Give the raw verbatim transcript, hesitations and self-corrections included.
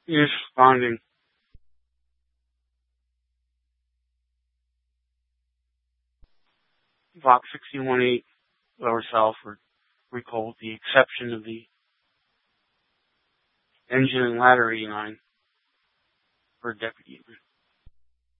Is responding. Block sixty-one eight, Lower Salford, recall with the exception of the engine and ladder eighty-nine for deputy.